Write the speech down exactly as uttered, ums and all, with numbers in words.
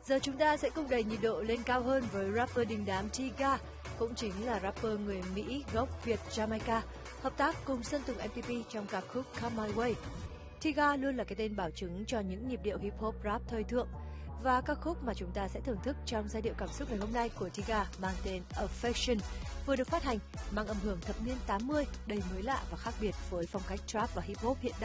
Giờ chúng ta sẽ cùng đẩy nhiệt độ lên cao hơn với rapper đình đám Tiga, cũng chính là rapper người Mỹ gốc Việt Jamaica, hợp tác cùng Sơn Tùng em tê pê trong ca khúc Come My Way. Tiga luôn là cái tên bảo chứng cho những nhịp điệu hip hop rap thời thượng, và ca khúc mà chúng ta sẽ thưởng thức trong giai điệu cảm xúc ngày hôm nay của Tiga mang tên Affection vừa được phát hành, mang âm hưởng thập niên tám mươi đầy mới lạ và khác biệt với phong cách trap và hip hop hiện đại.